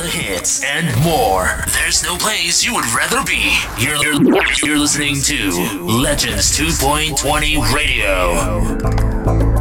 hits, and more. There's no place you would rather be. You're listening to Legends 2.20 Radio.